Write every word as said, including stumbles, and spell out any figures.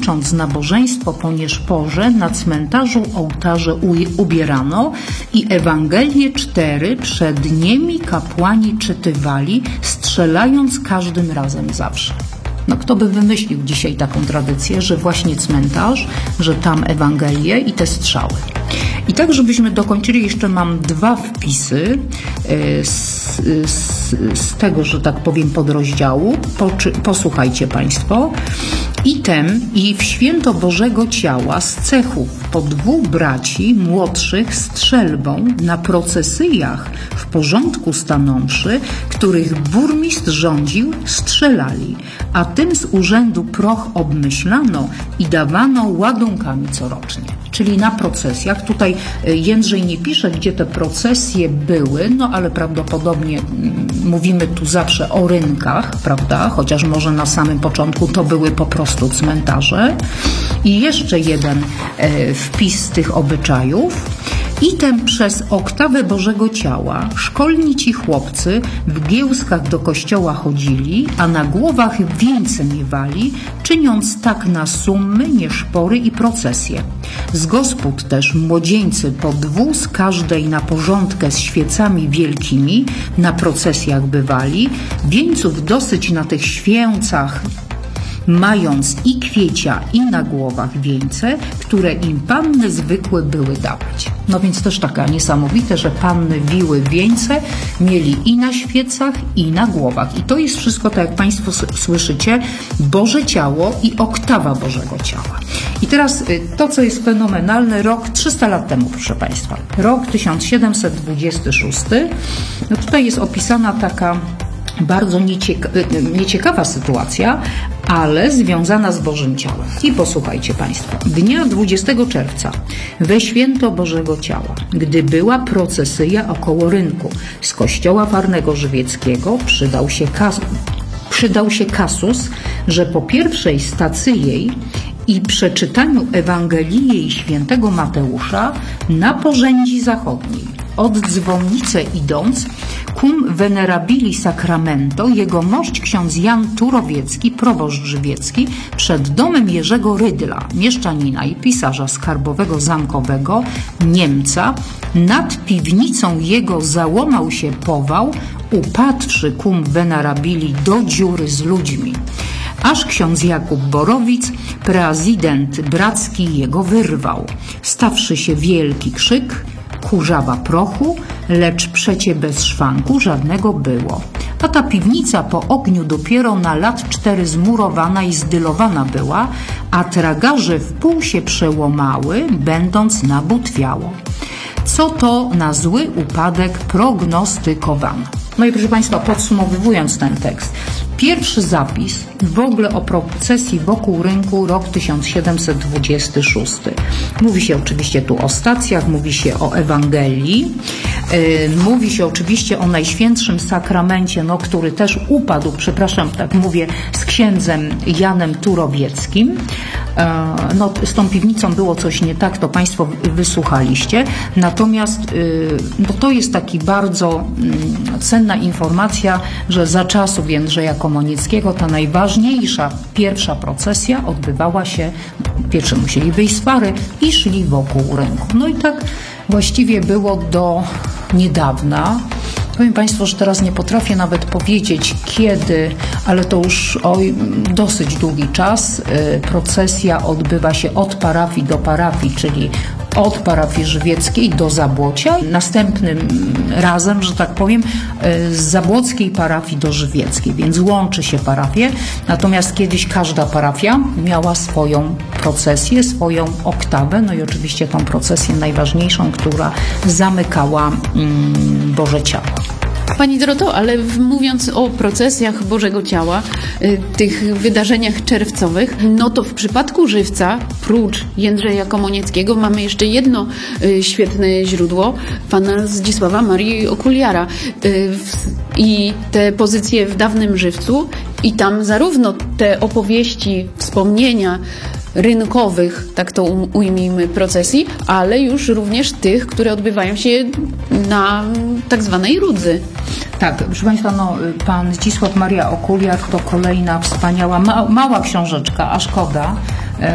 kończąc nabożeństwo po nieszporze, na cmentarzu ołtarze ubierano i Ewangelię cztery przed nimi kapłani czytywali, strzelając każdym razem zawsze. No kto by wymyślił dzisiaj taką tradycję, że właśnie cmentarz, że tam Ewangelie i te strzały. I tak, żebyśmy dokończyli, jeszcze mam dwa wpisy z, z, z tego, że tak powiem, podrozdziału. Poczy, posłuchajcie Państwo. Item i w święto Bożego Ciała z cechów po dwóch braci młodszych strzelbą na procesyjach w porządku stanąwszy, których burmistrz rządził, strzelali, a tym z urzędu proch obmyślano i dawano ładunkami corocznie. Czyli na procesjach. Tutaj Jędrzej nie pisze, gdzie te procesje były, no ale prawdopodobnie mówimy tu zawsze o rynkach, prawda? Chociaż może na samym początku to były po prostu cmentarze. I jeszcze jeden e, wpis z tych obyczajów. Item przez oktawę Bożego Ciała szkolni ci chłopcy w giełskach do kościoła chodzili, a na głowach wieńce miewali, czyniąc tak na summy, nieszpory i procesje. Z gospod też młodzieńcy po dwu z każdej na porządkę z świecami wielkimi na procesjach bywali, wieńców dosyć na tych święcach mając i kwiecia, i na głowach wieńce, które im panny zwykłe były dawać. No więc też taka niesamowite, że panny wiły wieńce, mieli i na świecach, i na głowach. I to jest wszystko, tak jak Państwo słyszycie, Boże Ciało i oktawa Bożego Ciała. I teraz to, co jest fenomenalne, rok trzysta lat temu, proszę Państwa. Rok tysiąc siedemset dwudziesty szósty. No tutaj jest opisana taka bardzo niecieka- nieciekawa sytuacja, ale związana z Bożym Ciałem. I posłuchajcie Państwo. Dnia dwudziestego czerwca we święto Bożego Ciała, gdy była procesyja około rynku z kościoła Warnego Żywieckiego, przydał się, kas- przydał się kasus, że po pierwszej stacji jej i przeczytaniu Ewangelii jej świętego Mateusza na porzędzi zachodniej, od dzwonnicy idąc, cum venerabili sacramento, jegomość ksiądz Jan Turowiecki, proboszcz żywiecki, przed domem Jerzego Rydla, mieszczanina i pisarza skarbowego zamkowego, Niemca, nad piwnicą jego załamał się pował, upadłszy cum venerabili do dziury z ludźmi. Aż ksiądz Jakub Borowic, prezydent bracki, jego wyrwał. Stawszy się wielki krzyk, kurzawa prochu, lecz przecie bez szwanku żadnego było. A ta piwnica po ogniu dopiero na lat cztery zmurowana i zdylowana była, a tragarze w pół się przełomały, będąc nabutwiało. Co to na zły upadek prognostykowano. No i proszę Państwa, podsumowując ten tekst, pierwszy zapis w ogóle o procesji wokół rynku, rok tysiąc siedemset dwudziesty szósty. Mówi się oczywiście tu o stacjach, mówi się o Ewangelii, yy, mówi się oczywiście o Najświętszym Sakramencie, no, który też upadł, przepraszam, tak mówię, z księdzem Janem Turowieckim. Yy, no, z tą piwnicą było coś nie tak, to Państwo wysłuchaliście. Natomiast yy, no, to jest taki bardzo yy, cenna informacja, że za czasów Jędrzeja Komonickiego ta najważniejsza pierwsza procesja odbywała się, pierwsze musieli wyjść z pary i szli wokół rynku. No i tak właściwie było do niedawna. Powiem Państwu, że teraz nie potrafię nawet powiedzieć kiedy, ale to już oj, dosyć długi czas. Procesja odbywa się od parafii do parafii, czyli od parafii żywieckiej do Zabłocia. Następnym razem, że tak powiem, z zabłockiej parafii do żywieckiej, więc łączy się parafie. Natomiast kiedyś każda parafia miała swoją procesję, swoją oktawę, no i oczywiście tą procesję najważniejszą, która zamykała mm, Boże Ciało. Pani Doroto, ale mówiąc o procesjach Bożego Ciała, tych wydarzeniach czerwcowych, no to w przypadku Żywca, prócz Jędrzeja Komunieckiego, mamy jeszcze jedno świetne źródło, pana Zdzisława Marii Okuliara. I te pozycje w dawnym Żywcu i tam zarówno te opowieści, wspomnienia rynkowych, tak to ujmijmy, procesji, ale już również tych, które odbywają się na tak zwanej Rudzy. Tak, proszę Państwa, no, pan Zdzisław Maria Okuliar to kolejna wspaniała, ma, mała książeczka, a szkoda,